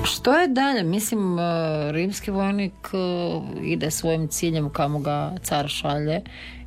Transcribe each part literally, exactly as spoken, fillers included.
Što je dalje? Mislim, rimski vojnik ide svojim ciljem kamo ga car šalje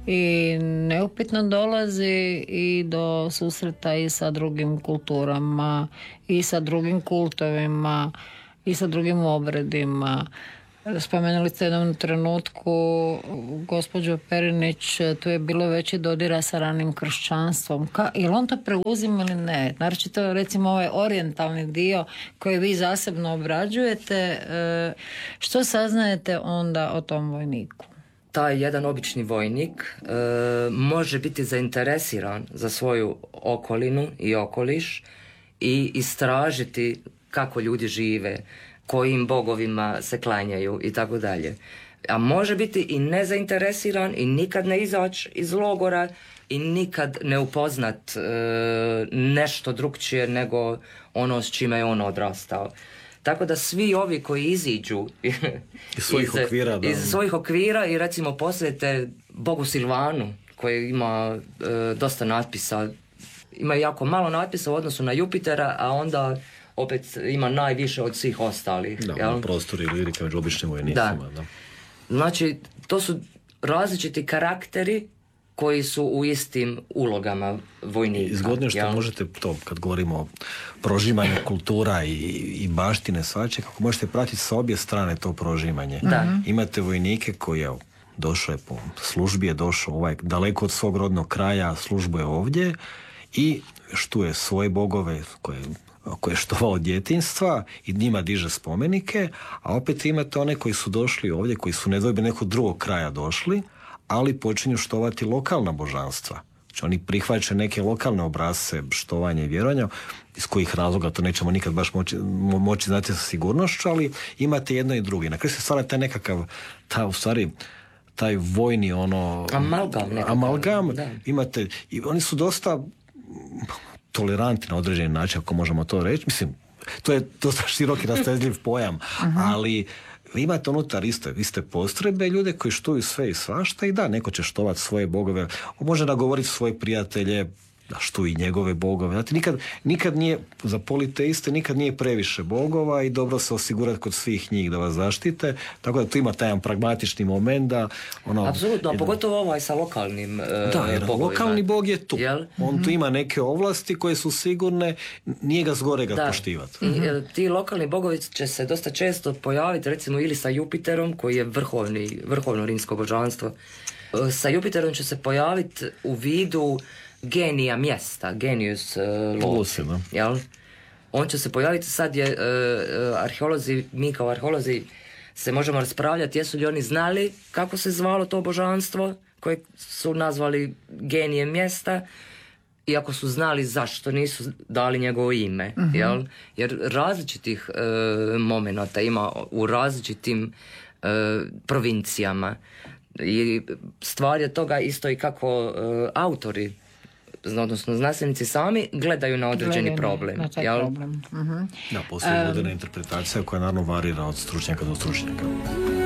i neupitno dolazi i do susreta i sa drugim kulturama i sa drugim kultovima i sa drugim obredima. Spomenuli ste jednom trenutku, gospođo Perinić, tu je bilo veći dodira sa ranim kršćanstvom. Ka, je li on to preuzima ili ne? Naročito, recimo, ovaj orijentalni dio koji vi zasebno obrađujete, što saznajete onda o tom vojniku? Taj jedan obični vojnik e, može biti zainteresiran za svoju okolinu i okoliš i istražiti kako ljudi žive, kojim bogovima se klanjaju i tako dalje. A može biti i nezainteresiran i nikad ne izaći iz logora i nikad ne upoznat e, nešto drugčije nego ono s čime je on odrastao. Tako da svi ovi koji iziđu iz svojih, iz, okvira, iz svojih okvira i recimo posjete Bogu Silvanu koji ima e, dosta natpisa, ima jako malo natpisa u odnosu na Jupitera, a onda opet ima najviše od svih ostalih. Da, jel? Prostor i lirika među običnim vojnicima. Da. Da. Znači, to su različiti karakteri koji su u istim ulogama vojnika. Zgodno što jel? Možete to, kad govorimo o prožimanju kultura i, i baštine svače, kako možete pratiti sa obje strane to prožimanje. Da. Imate vojnike koji je došao je po službi, je došao ovaj, daleko od svog rodnog kraja, službuje ovdje i štuje svoje bogove koje koje je štovao od djetinjstva i njima diže spomenike, a opet imate one koji su došli ovdje, koji su nedvojbeno nekog drugog kraja došli, ali počinju štovati lokalna božanstva. Znači oni prihvaćaju neke lokalne obrasce štovanja i vjerovanja, iz kojih razloga to nećemo nikad baš moći, mo- moći znati sa sigurnošću, ali imate jedno i drugi. Na kraju se stvara taj nekakav, ta, u stvari, taj vojni ono... Amalgam. Nekakav, amalgam. Imate, i oni su dosta toleranti na određeni način, ako možemo to reći. Mislim, to je dosta široki rastezljiv pojam, uh-huh. ali vi imate unutar iste, iste postrojbe ljude koji štuju sve i svašta i da, neko će štovati svoje bogove, može nagovoriti svoje prijatelje da štuju njegove bogove. Znate, nikad, nikad nije, za politeiste nikad nije previše bogova i dobro se osigurati kod svih njih da vas zaštite, tako da tu ima taj pragmatični moment da ono... Apsolutno, jedan, pogotovo ovaj sa lokalnim uh, da, jer bogovima. Lokalni bog je tu. Jel? On mm-hmm. tu ima neke ovlasti koje su sigurne, nije ga zgore ga da. poštivati. I, mm-hmm. ti lokalni bogovi će se dosta često pojaviti, recimo ili sa Jupiterom, koji je vrhovni, vrhovno rimsko božanstvo. Uh, sa Jupiterom će se pojaviti u vidu genija mjesta, genius uh, loci, jel? On će se pojaviti, sad je uh, arheolozi, mi kao arheolozi se možemo raspravljati jesu li oni znali kako se zvalo to božanstvo koje su nazvali genijem mjesta i ako su znali zašto nisu dali njegovo ime, uh-huh. jel? Jer različitih uh, momenata ima u različitim uh, provincijama i stvar je toga isto i kako uh, autori, odnosno znanstvenici sami gledaju na određeni Gledaju problem. Na taj jel? problem. Uh-huh. Da, postoji um, moderna interpretacija koja naravno varira od stručnjaka do stručnjaka.